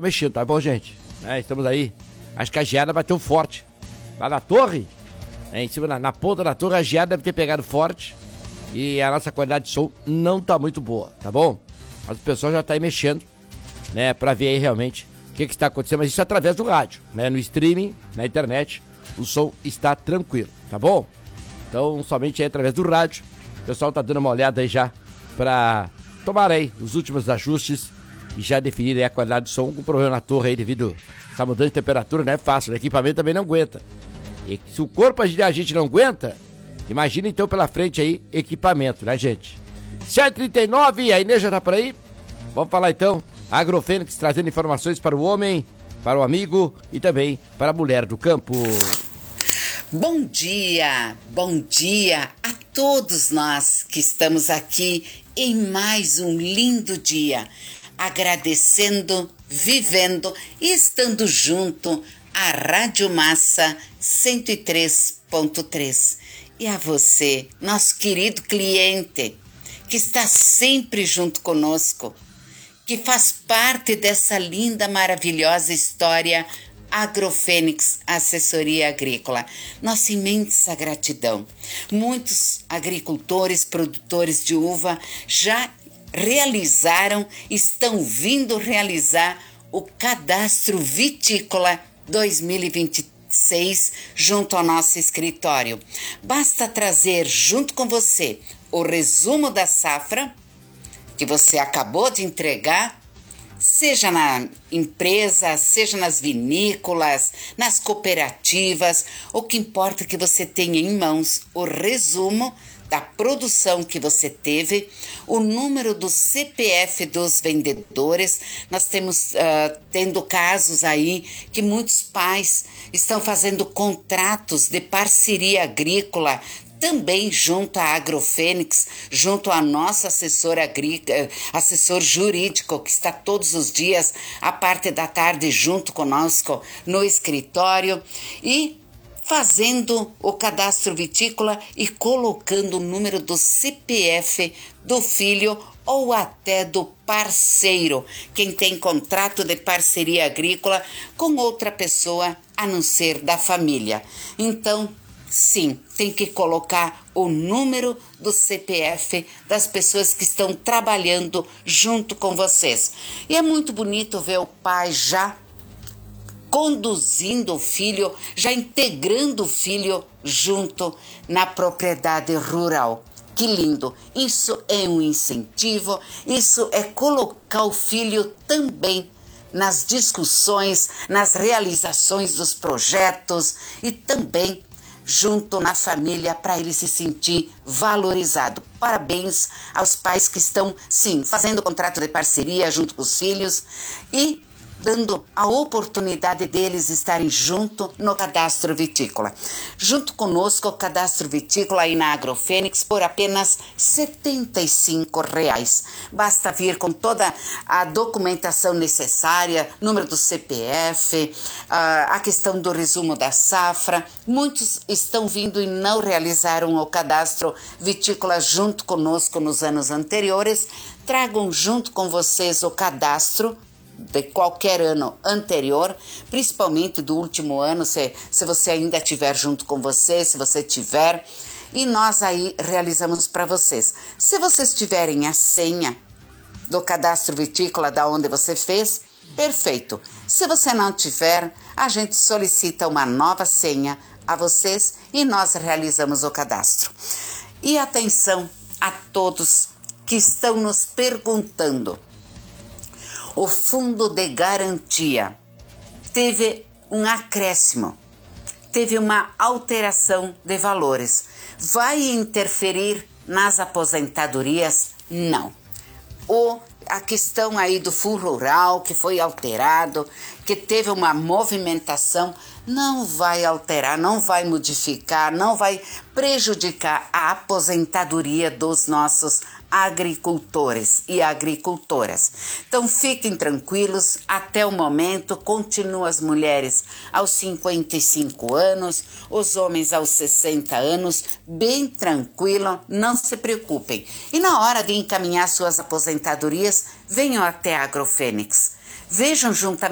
mexendo, tá bom, gente? Estamos aí. Acho que a geada bateu forte. Lá na torre, em cima, na ponta da torre, a geada deve ter pegado forte. E a nossa qualidade de som não tá muito boa, tá bom? Mas o pessoal já tá aí mexendo, né? Pra ver aí realmente o que está acontecendo. Mas isso é através do rádio, né? No streaming, na internet, o som está tranquilo, tá bom? Então, somente aí através do rádio. O pessoal tá dando uma olhada aí já pra tomar aí os últimos ajustes e já definir aí a qualidade do som. Com problema na torre aí devido a essa mudança de temperatura, não é fácil. O equipamento também não aguenta. E se o corpo a gente não aguenta, imagina então pela frente aí equipamento, né, gente? 7h39, a Inês já tá por aí. Vamos falar então, Agrofênix trazendo informações para o homem, para o amigo e também para a mulher do campo. Bom dia a todos nós que estamos aqui em mais um lindo dia, agradecendo, vivendo e estando junto à Rádio Massa 103.3. E a você, nosso querido cliente, que está sempre junto conosco, que faz parte dessa linda, maravilhosa história Agrofênix Assessoria Agrícola. Nossa imensa gratidão. Muitos agricultores, produtores de uva já realizaram, estão vindo realizar o Cadastro Vitícola 2026 junto ao nosso escritório. Basta trazer junto com você o resumo da safra que você acabou de entregar, seja na empresa, seja nas vinícolas, nas cooperativas. O que importa é que você tenha em mãos o resumo da produção que você teve, o número do CPF dos vendedores. Nós temos tendo casos aí que muitos pais estão fazendo contratos de parceria agrícola, também junto à Agrofênix, junto a nosso assessor jurídico, que está todos os dias, a parte da tarde, junto conosco no escritório, e fazendo o cadastro vitícola e colocando o número do CPF do filho ou até do parceiro, quem tem contrato de parceria agrícola com outra pessoa a não ser da família. Então, sim, tem que colocar o número do CPF das pessoas que estão trabalhando junto com vocês. E é muito bonito ver o pai já conduzindo o filho, já integrando o filho junto na propriedade rural. Que lindo! Isso é um incentivo, isso é colocar o filho também nas discussões, nas realizações dos projetos e também junto na família para ele se sentir valorizado. Parabéns aos pais que estão, sim, fazendo contrato de parceria junto com os filhos e dando a oportunidade deles estarem junto no cadastro vitícola. Junto conosco, o cadastro vitícola aí na Agrofênix por apenas R$ 75. Basta vir com toda a documentação necessária, número do CPF, a questão do resumo da safra. Muitos estão vindo e não realizaram o cadastro vitícola junto conosco nos anos anteriores. Tragam junto com vocês o cadastro de qualquer ano anterior, principalmente do último ano, se você ainda estiver junto com você, se você tiver, e nós aí realizamos para vocês. Se vocês tiverem a senha do cadastro vitícola da onde você fez, perfeito. Se você não tiver, a gente solicita uma nova senha a vocês e nós realizamos o cadastro. E atenção a todos que estão nos perguntando: o fundo de garantia teve um acréscimo, teve uma alteração de valores. Vai interferir nas aposentadorias? Não. A questão aí do fundo rural que foi alterado, que teve uma movimentação, não vai alterar, não vai modificar, não vai prejudicar a aposentadoria dos nossos agricultores e agricultoras. Então fiquem tranquilos, até o momento continuam as mulheres aos 55 anos, os homens aos 60 anos, bem tranquilo, não se preocupem. E na hora de encaminhar suas aposentadorias, venham até a Agrofênix. Vejam juntamente